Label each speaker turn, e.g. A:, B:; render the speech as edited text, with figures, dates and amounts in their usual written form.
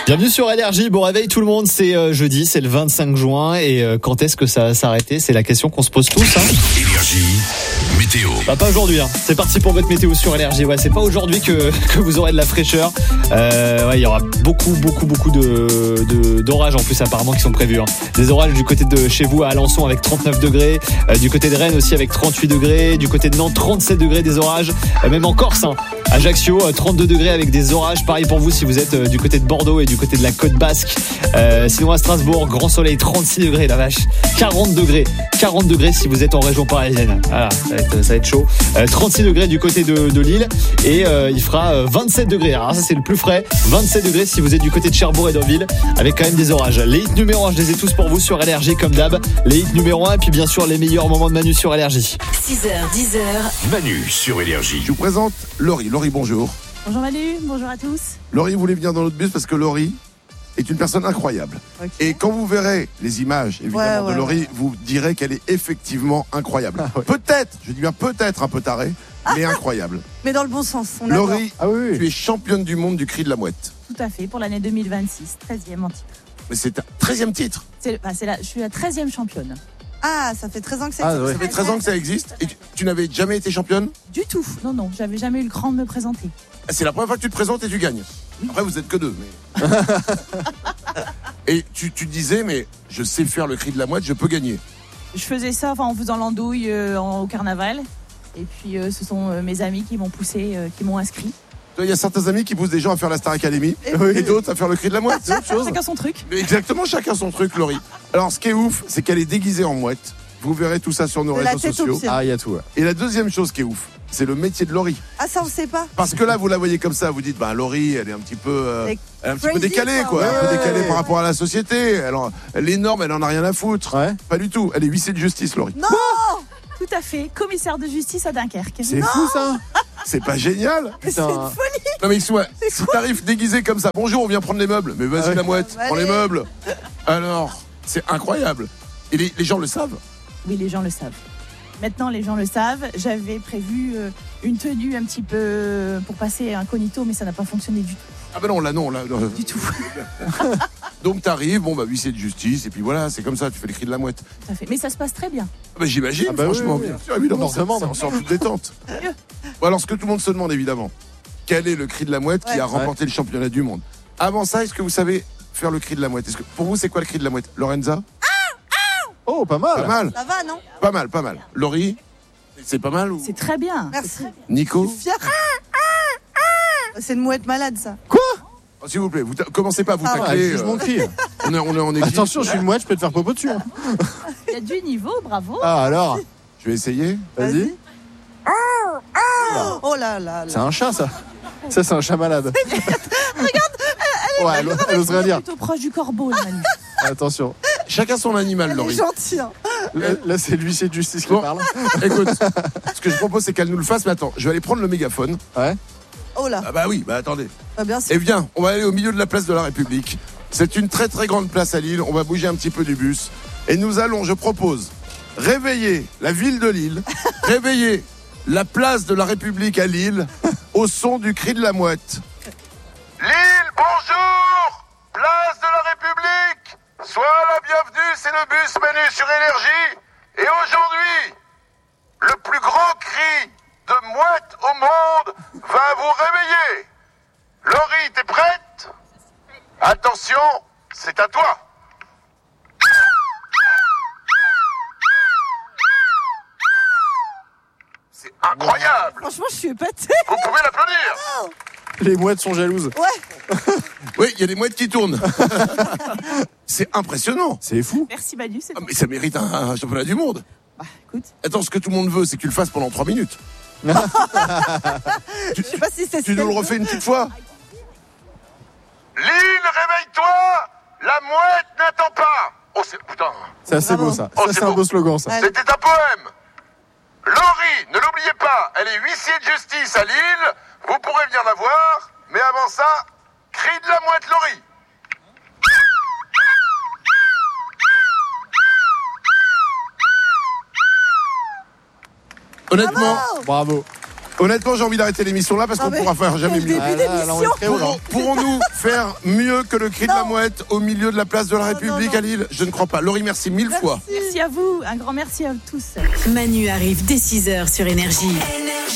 A: Bienvenue sur LRJ, bon réveil tout le monde, c'est jeudi, c'est le 25 juin et quand est-ce que ça va s'arrêter? C'est la question qu'on se pose tous.
B: LRJ, météo.
A: Bah pas aujourd'hui, c'est parti pour votre météo sur LRJ, c'est pas aujourd'hui que vous aurez de la fraîcheur, il y aura beaucoup d'orages en plus apparemment qui sont prévus. Des orages du côté de chez vous à Alençon avec 39 degrés, du côté de Rennes aussi avec 38 degrés, du côté de Nantes 37 degrés des orages, même en Corse, Ajaccio 32 degrés avec des orages, pareil pour vous si vous êtes du côté de Bordeaux et du côté de la côte basque. Sinon à Strasbourg, grand soleil, 36 degrés, la vache, 40 degrés si vous êtes en région parisienne. Voilà, ça va être chaud. 36 degrés du côté de Lille et il fera 27 degrés. Alors ça c'est le plus frais, 27 degrés si vous êtes du côté de Cherbourg et d'Orville avec quand même des orages. Les hits numéro 1, je les ai tous pour vous sur LRJ comme d'hab. Les hits numéro 1 et puis bien sûr les meilleurs moments de Manu sur LRJ.
C: 6h, 10h.
B: Manu sur LRJ.
D: Je vous présente Laurie. Laurie, bonjour.
E: Bonjour Manu, bonjour à tous.
D: Laurie voulait venir dans notre bus parce que Laurie est une personne incroyable.
E: Okay.
D: Et quand vous verrez les images, évidemment, de Laurie, vous direz qu'elle est effectivement incroyable. Peut-être, je dis bien peut-être un peu tarée, mais incroyable.
E: Mais dans le bon sens.
D: Laurie, tu es championne du monde du cri de la mouette.
E: Tout à fait, pour l'année 2026, 13e en titre.
D: Mais c'est un 13e titre.
E: Je suis la 13e championne.
F: Ah, ça fait 13 ans que ça existe.
D: Ça fait 13 ans que ça existe. Et tu n'avais jamais été championne?
E: Du tout. Non, j'avais jamais eu le cran de me présenter.
D: C'est la première fois que tu te présentes et tu gagnes. Après, vous êtes que deux. Mais... et tu disais, mais je sais faire le cri de la mouette, je peux gagner.
E: Je faisais ça en faisant l'andouille au carnaval. Et puis, ce sont mes amis qui m'ont poussé, qui m'ont inscrit.
D: Il y a certains amis qui poussent des gens à faire la Star Academy et d'autres à faire le cri de la mouette. C'est autre chose.
E: Chacun son truc.
D: Mais exactement, chacun son truc, Laurie. Alors, ce qui est ouf, c'est qu'elle est déguisée en mouette. Vous verrez tout ça sur nos réseaux sociaux.
A: Il y a tout.
D: Et la deuxième chose qui est ouf, c'est le métier de Laurie.
F: Ah, ça on sait pas.
D: Parce que là, vous la voyez comme ça, vous dites, Laurie, elle est un petit peu, décalée, quoi.
F: Ouais,
D: un peu décalée par rapport à la société. Alors, les normes, elle en a rien à foutre. Ouais. Pas du tout. Elle est huissier de justice, Laurie.
F: Non.
E: Tout à fait, commissaire de justice à Dunkerque.
D: C'est fou ça. C'est pas génial.
F: C'est une folie.
D: Non mais si t'arrives déguisé comme ça, bonjour, on vient prendre les meubles. Mais vas-y la mouette, prends les meubles. Alors, c'est incroyable. Et les gens le savent.
E: Oui, les gens le savent. Maintenant, les gens le savent. J'avais prévu une tenue un petit peu pour passer incognito, mais ça n'a pas fonctionné du tout.
D: Ah ben non.
E: Du tout.
D: Donc t'arrives, huissier de justice, et puis voilà, c'est comme ça, tu fais le cri de la mouette.
E: Tout à fait. Mais ça se passe très bien.
D: J'imagine, franchement, bien sûr, évidemment, c'est en toute détente. Bon, alors, ce que tout le monde se demande, évidemment, quel est le cri de la mouette qui a remporté le championnat du monde? Avant ça, est-ce que vous savez faire le cri de la mouette? Pour vous, c'est quoi le cri de la mouette? Lorenza?
A: Oh, pas mal.
D: Pas mal.
F: Ça va, non?
D: Pas mal. Laurie? C'est pas mal ou...
E: C'est très bien.
F: Merci.
D: Nico?
F: Je suis fière. C'est une mouette malade, ça.
A: Quoi?
D: Oh, s'il vous plaît, vous commencez pas à vous tacler.
A: Je m'en crie.
D: On est en équipe.
A: Attention, je suis une mouette, je peux te faire popo dessus.
E: Il y a du niveau, bravo.
A: Ah alors?
D: Je vais essayer.
A: Vas-y.
F: Oh là là.
A: C'est un chat ça. Ça c'est un chat malade. Regarde, elle ose rien dire.
E: Plutôt proche du corbeau, là, Manu.
A: Attention.
D: Chacun son animal,
F: Elle est
D: Laurie.
F: gentille. Hein.
A: Là c'est l'huissier de justice qui parle.
D: Écoute, ce que je propose, c'est qu'elle nous le fasse. Mais attends, je vais aller prendre le mégaphone.
A: Ouais.
F: Oh là.
D: Ah bah oui, attendez.
F: Bien sûr.
D: Et viens, on va aller au milieu de la place de la République. C'est une très très grande place à Lille. On va bouger un petit peu du bus. Et nous allons, je propose, réveiller la ville de Lille, réveiller la place de la République à Lille, au son du cri de la mouette. Lille, bonjour! Place de la République! Sois la bienvenue, c'est le bus Manu sur LRJ. Et aujourd'hui, le plus grand cri de mouette au monde va vous réveiller. Laurie, t'es prête? Attention, c'est à toi. C'est incroyable.
F: Franchement, je suis épatée.
D: Vous pouvez l'applaudir.
A: Les mouettes sont jalouses.
F: Ouais.
D: Oui, il y a des mouettes qui tournent. C'est impressionnant.
A: C'est fou.
E: Merci, Manu. C'est
D: Mais ça mérite un championnat du monde.
E: écoute.
D: Attends, ce que tout le monde veut, c'est que tu le fasses pendant 3 minutes.
F: Je sais pas si c'est
D: Tu nous le refais une petite fois? Lille, réveille-toi. La mouette n'attend pas. Oh, c'est... Putain.
A: C'est assez beau ça. Ça c'est un beau slogan ça.
D: C'était un poème. Laurie, ne l'oubliez pas, elle est huissier de justice à Lille. Vous pourrez venir la voir. Mais avant ça, cri de la mouette Laurie. Honnêtement,
A: Bravo.
D: Honnêtement, j'ai envie d'arrêter l'émission là parce qu'on pourra faire jamais mieux. Pourrons-nous faire mieux que le cri de la mouette au milieu de la place de la République à Lille? Je ne crois pas. Laurie, merci mille fois.
E: Merci à vous, un grand merci à tous.
C: Manu arrive dès 6h sur Énergie.